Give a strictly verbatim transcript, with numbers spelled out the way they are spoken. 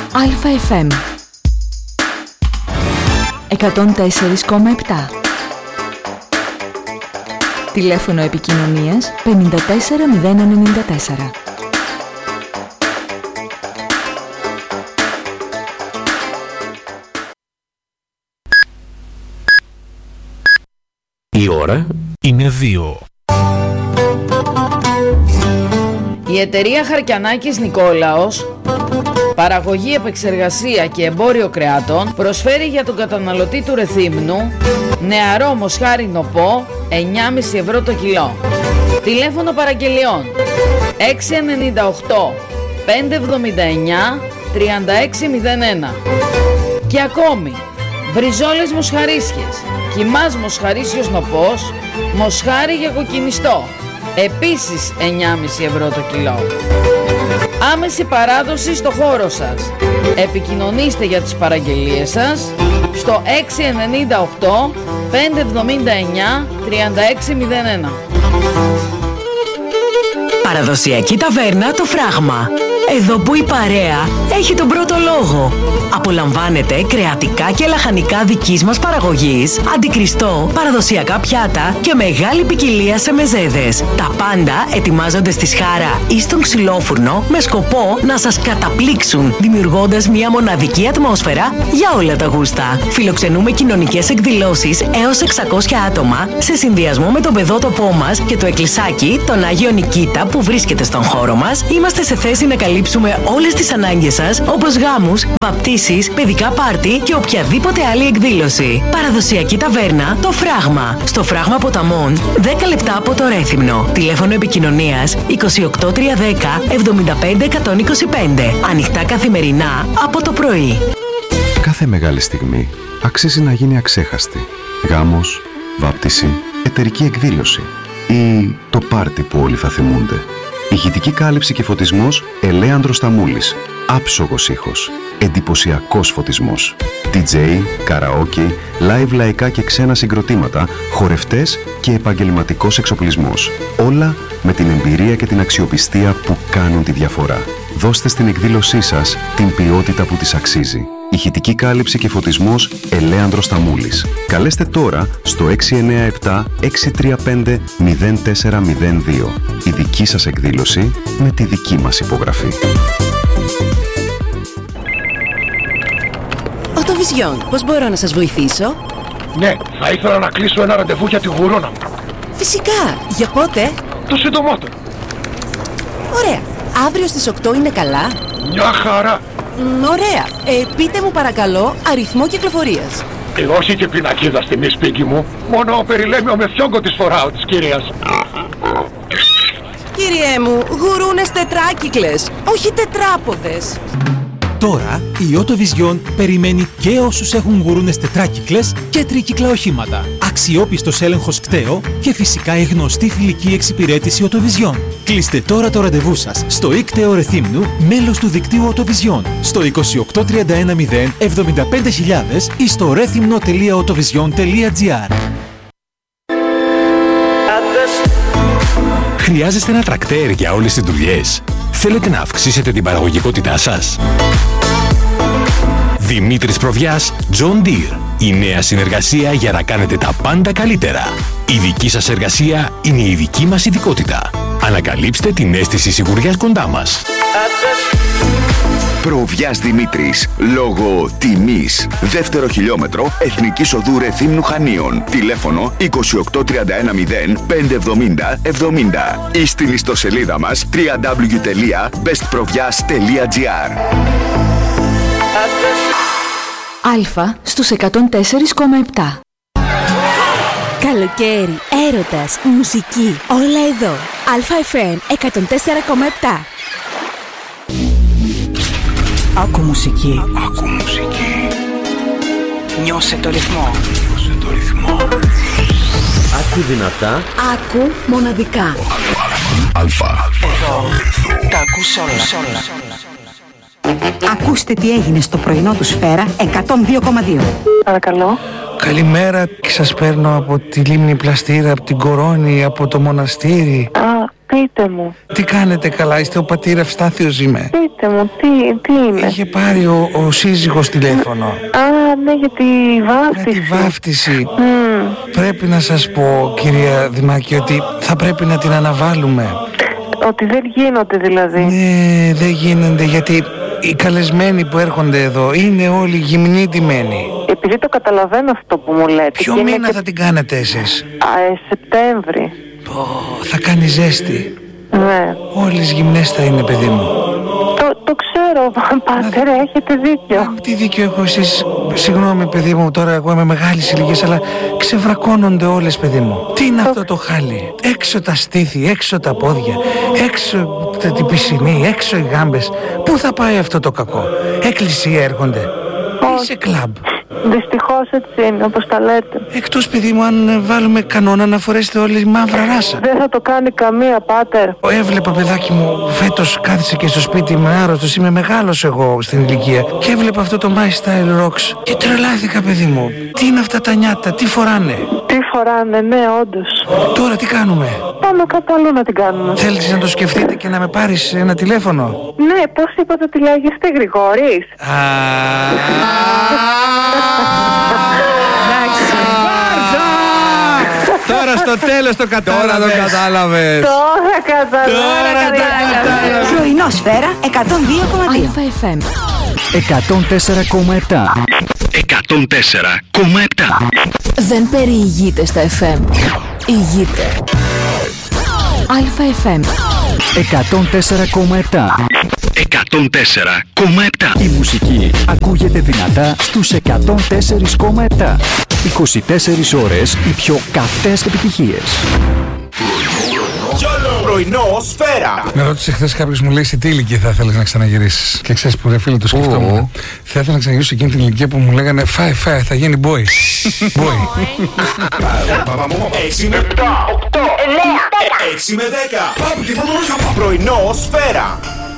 Αλφα εφ εμ εκατόν τέσσερα κόμμα επτά. Τηλέφωνο επικοινωνίας πενήντα τέσσερα μηδέν ενενήντα τέσσερα. Η ώρα είναι δύο. Η εταιρεία Χαρκιανάκης Νικόλαος, παραγωγή, επεξεργασία και εμπόριο κρεάτων, προσφέρει για τον καταναλωτή του Ρεθύμνου νεαρό μοσχάρι νοπό εννιά κόμμα πέντε ευρώ το κιλό. Τηλέφωνο παραγγελιών έξι εννιά οκτώ πέντε εβδομήντα εννιά τριάντα έξι μηδέν ένα. Και ακόμη μπριζόλες μοσχαρίσιες, κιμάς μοσχαρίσιος νοπός, μοσχάρι για κοκκινιστό, επίσης εννιά κόμμα πέντε ευρώ το κιλό. Άμεση παράδοση στο χώρο σας. Επικοινωνήστε για τις παραγγελίες σας στο έξι εννιά οκτώ πέντε εβδομήντα εννιά τριάντα έξι μηδέν ένα. Παραδοσιακή ταβέρνα Το Φράγμα. Εδώ που η παρέα έχει τον πρώτο λόγο. Απολαμβάνετε κρεατικά και λαχανικά δικής μας παραγωγής, αντικριστό, παραδοσιακά πιάτα και μεγάλη ποικιλία σε μεζέδες. Τα πάντα ετοιμάζονται στη σχάρα ή στον ξυλόφουρνο με σκοπό να σας καταπλήξουν, δημιουργώντας μια μοναδική ατμόσφαιρα για όλα τα γούστα. Φιλοξενούμε κοινωνικές εκδηλώσεις έως εξακόσια άτομα σε συνδυασμό με τον παιδότοπό μας και το εκκλησάκι, τον Άγιο Νικήτα που βρίσκεται στον χώρο μας. Είμαστε σε θέση να καλύψουμε όλες τις ανάγκες σας, όπως γάμους, βαπτίσεις, παιδικά πάρτι και οποιαδήποτε άλλη εκδήλωση. Παραδοσιακή ταβέρνα Το Φράγμα. Στο Φράγμα Ποταμών, δέκα λεπτά από το Ρέθυμνο. Τηλέφωνο επικοινωνίας είκοσι οκτώ τριακόσια δέκα εβδομήντα πέντε εκατόν είκοσι πέντε. Ανοιχτά καθημερινά από το πρωί. Κάθε μεγάλη στιγμή αξίζει να γίνει αξέχαστη. Γάμος, βάπτιση, εταιρική εκδήλωση ή το πάρτι που όλοι θα θυμούνται. Ηχητική κάλυψη και φωτισμός Ελέανδρος Σταμούλης. Άψογος ήχος. Εντυπωσιακός φωτισμός. ντι τζέι, καραόκι, live λαϊκά και ξένα συγκροτήματα, χορευτές και επαγγελματικός εξοπλισμός. Όλα με την εμπειρία και την αξιοπιστία που κάνουν τη διαφορά. Δώστε στην εκδήλωσή σας την ποιότητα που της αξίζει. Ηχητική κάλυψη και φωτισμός Ελέανδρος Σταμούλης. Καλέστε τώρα στο έξι εννιά επτά έξι τρία πέντε μηδέν τέσσερα μηδέν δύο. Η δική σας εκδήλωση με τη δική μας υπογραφή. Οτοβιζιόν, πώς μπορώ να σας βοηθήσω? Ναι, θα ήθελα να κλείσω ένα ραντεβού για τη γουρόνα μου. Φυσικά, για πότε? Το συντομότερο. Ωραία, αύριο στις οκτώ είναι καλά? Μια χαρά. Μ, ωραία, ε, πείτε μου παρακαλώ αριθμό κυκλοφορίας. Ε, όχι και πινακίδα στη μη σπίτι μου. Μόνο περιλέμιο με φιόγκο της φοράω της κυρίας. Κύριέ μου, γουρούνες τετράκυκλες, όχι τετράποδες. Τώρα η Οτοβιζιόν περιμένει και όσους έχουν γουρούνες τετράκυκλες και τρίκυκλα οχήματα. Αξιόπιστος έλεγχος κταίο και φυσικά η γνωστή φιλική εξυπηρέτηση Οτοβιζιόν. Κλείστε τώρα το ραντεβού σας στο ΙΚΤΕΟ Ρεθύμνου, μέλος του δικτύου Οτοβιζιόν, στο είκοσι οκτώ τριάντα ένα μηδέν εβδομήντα πέντε χιλιάδες ή στο ρέθυμνο τελεία οτοβιζιόν τελεία τζι άρ. Χρειάζεστε ένα τρακτέρ για όλες τις δουλειές? Θέλετε να αυξήσετε την παραγωγικότητά σας? Δημήτρης Προβιάς, John Deere. Η νέα συνεργασία για να κάνετε τα πάντα καλύτερα. Η δική σας εργασία είναι η δική μας ειδικότητα. Ανακαλύψτε την αίσθηση σιγουριάς κοντά μας. Προβιάς Δημήτρης, λόγω τιμής. Δεύτερο χιλιόμετρο Εθνικής Οδού Ρεθύμνου Χανίων. Τηλέφωνο είκοσι οκτώ τριάντα ένα μηδέν πέντε εβδομήντα εβδομήντα ή στην ιστοσελίδα μας double-u double-u double-u τελεία best provias τελεία τζι άρ. Αλφα στους εκατόν τέσσερα κόμμα επτά. Καλοκαίρι, έρωτας, μουσική, όλα εδώ. Αλφα εφ εμ εκατόν τέσσερα κόμμα επτά. Άκου μουσική. Άκου μουσική. Νιώσε το ρυθμό. Νιώσε το ρυθμό. Άκου δυνατά. Άκου μοναδικά. Αλφα. Εδώ. Τα ακούς όλα. Ακούστε τι έγινε στο πρωινό του Σφαίρα εκατόν δύο κόμμα δύο. Παρακαλώ. Καλημέρα, σας παίρνω από τη Λίμνη Πλαστήρα, από την Κορώνη, από το μοναστήρι. Α, τι Πείτε μου. Τι κάνετε καλά, είστε ο πατήρ Ευστάθιος είμαι. Πείτε μου, τι, τι είναι. Είχε πάρει ο, ο σύζυγος τηλέφωνο. Α, ναι, για τη βάφτιση. Για τη βάφτιση. Mm. Πρέπει να σας πω, κυρία Δημάκη, ότι θα πρέπει να την αναβάλουμε. Ότι δεν γίνονται δηλαδή. Ναι, δεν γίνονται, γιατί οι καλεσμένοι που έρχονται εδώ είναι όλοι γυμνίτιμένοι. Επειδή το καταλαβαίνω αυτό που μου λέτε. Ποιο μήνα και... θα την κάνετε εσείς? Α, ε, Σεπτέμβρη. Oh, θα κάνει ζέστη. Ναι. Όλες γυμνές θα είναι, παιδί μου. Το, το ξέρω, πάτερ, να... έχετε δίκιο. Α, τι δίκιο έχω εσείς? Συγγνώμη, παιδί μου, τώρα εγώ είμαι μεγάλης ηλικίας, αλλά ξεβρακώνονται όλες, παιδί μου. Τι είναι το... αυτό το χάλι? Έξω τα στήθη, έξω τα πόδια, έξω την πισινή, έξω οι γάμπες. Πού θα πάει αυτό το κακό? Εκκλησία έρχονται? Ή σε κλαμπ? Δυστυχώς έτσι είναι, όπως τα λέτε. Εκτός, παιδί μου, αν βάλουμε κανόνα να φορέσετε όλοι μαύρα ράσα. Δεν θα το κάνει καμία, πάτερ. Έβλεπα, παιδάκι μου, φέτος κάθισε και στο σπίτι, είμαι άρρωστος, είμαι μεγάλος εγώ στην ηλικία, και έβλεπα αυτό το My Style Rocks και τρελάθηκα, παιδί μου. Τι είναι αυτά τα νιάτα, τι φοράνε? Τι φοράνε, ναι, όντως. Τώρα τι κάνουμε? Πάμε κάπου αλλού να την κάνουμε. Θέλεις να το σκεφτείτε και να με πάρεις ένα τηλέφωνο? Ναι, πώς είπατε ότι λέγεστε, Γρηγόρης? Τώρα στο τέλος το κατάλαβες. Τώρα το κατάλαβες. Τώρα κατάλαβες. Πρωινό Σφαίρα εκατόν δύο κόμμα δύο. Α Φ Μ εκατόν τέσσερα κόμμα επτά. εκατόν τέσσερα κόμμα επτά. Δεν περιηγείται στα Εφ Εμ. Ηγείται. Α Φ Μ εκατόν τέσσερα κόμμα επτά. εκατόν τέσσερα κόμμα επτά. Η μουσική ακούγεται δυνατά στους εκατόν τέσσερα κόμμα επτά. είκοσι τέσσερις ώρες οι πιο καυτές επιτυχίες. Πρωινό Σφαίρα. Με ρώτησε χθες κάποιος, μου λέει σε τι ηλικία θα ήθελες να ξαναγυρίσεις. Και ξέρεις που, ρε φίλε, το σκεφτόμουν. Θα ήθελα να ξαναγυρίσω εκείνη την ηλικία που μου λέγανε φάε φάε, θα γίνει boy. Boy. έξι με επτά, οκτώ, εννέα, έξι με δέκα. Πρωινό Σφαίρα.